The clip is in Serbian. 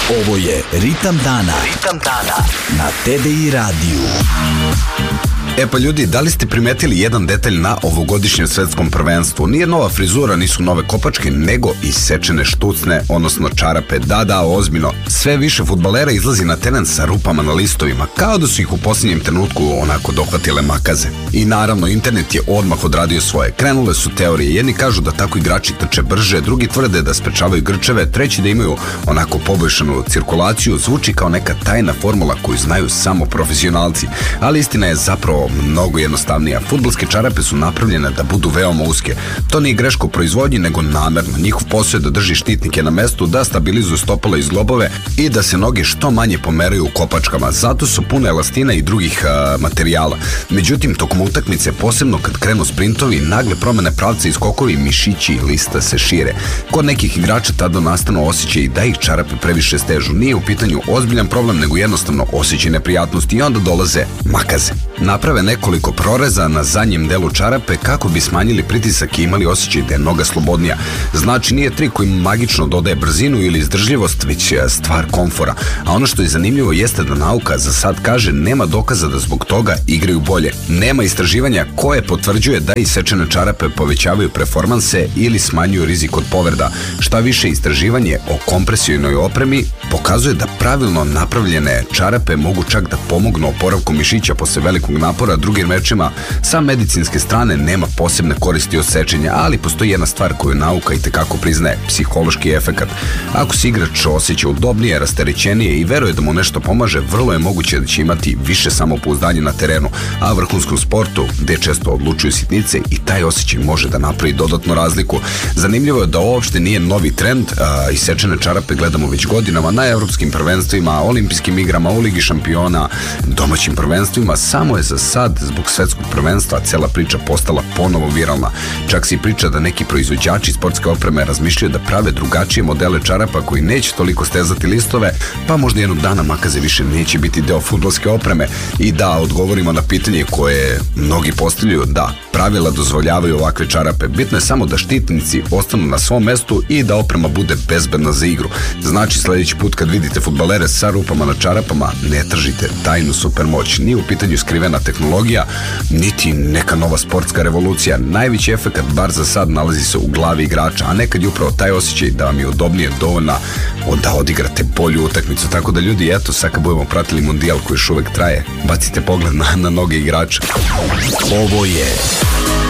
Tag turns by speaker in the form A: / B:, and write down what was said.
A: Ovo je Ritam dana na TDI radiju.
B: E pa ljudi, da li ste primetili jedan detalj na ovogodišnjem svetskom prvenstvu? Nije nova frizura, nisu nove kopačke, nego isečene štucne, odnosno čarape. Da, ozbiljno. Sve više fudbalera izlazi na teren sa rupama na listovima, kao da su ih u posljednjem trenutku onako dohvatile makaze. I naravno, internet je odmah odradio svoje. Krenule su teorije. Jedni kažu da tako igrači trče brže, drugi tvrde da sprečavaju grčeve, treći da imaju onako poboljšanu cirkulaciju. Zvuči kao neka tajna formula koju znaju samo profesionalci. Ali istina je zapravo mnogo jednostavnija. Fudbalske čarape su napravljene da budu veoma uske. To nije greška u proizvodnji, nego namerno. Njihov posao je da drži štitnike na mestu, da stabilizuju stopala i zglobove i da se noge što manje pomeraju u kopačkama. Zato su pune elastina i drugih materijala. Međutim, tokom utakmice, posebno kad krenu sprintovi, nagle promene pravca i skokovi, mišići i lista se šire. Kod nekih igrača tada nastanu osjećaj da ih čarape previše stežu. Nije u pitanju ozbiljan problem, nego jednostavno osjećaj neprijatnosti i onda dolaze makaze. Naprave nekoliko proreza na zadnjem delu čarape kako bi smanjili pritisak i imali osjećaj da je noga slobodnija. Znači, nije trik koji magično dodaje brzinu ili izdržljivost, već je stvar komfora. A ono što je zanimljivo jeste da nauka za sad kaže nema dokaza da zbog toga igraju bolje. Nema istraživanja koje potvrđuje da isečene čarape povećavaju performanse ili smanjuju rizik od povreda. Šta više, istraživanje o kompresijnoj opremi pokazuje da pravilno napravljene čarape mogu čak da pomognu oporavku mišića posle velikog napora. Drugim rečima, sa medicinske strane nema posebne koristi od sečenja, ali postoji jedna stvar koju nauka itekako priznaje, psihološki efekat. Ako se igrač osjeća udobnije, rasterećenije i veruje da mu nešto pomaže, vrlo je moguće da će imati više samopouzdanja na terenu, a vrhunskom sportu, gde često odlučuju sitnice, i taj osjećaj može da napravi dodatnu razliku. Zanimljivo je da uopšte nije novi trend, isečene čarape gledamo već godinama na evropskim prvenstvima, olimpijskim igrama, u Ligi šampiona, domaćim prvenstvima. Samo je za sad, zbog svetskog prvenstva, cela priča postala ponovo viralna. Čak se i priča da neki proizvođači sportske opreme razmišljaju da prave drugačije modele čarapa koji neće toliko stezati listove, pa možda jednog dana makaze više neće biti deo fudbalske opreme. I da odgovorimo na pitanje koje mnogi postavljaju, da, pravila dozvoljavaju ovakve čarape. Bitno je samo da štitnici ostanu na svom mestu i da oprema bude bezbedna za igru. Znači, sledeći put kad vidite fudbalere sa rupama na čarapama, ne tržite tajnu supermoć. Nije u pitanju skrivena tehnologija, niti neka nova sportska revolucija. Najveći efekat, bar za sad, nalazi se u glavi igrača, a nekad je upravo taj osjećaj da vam je udobnije dovoljna da odigrate bolju utakmicu. Tako da ljudi, eto, sad kad budemo pratili mundijal koji još uvek traje, bacite pogled na noge igrača.
A: Ovo je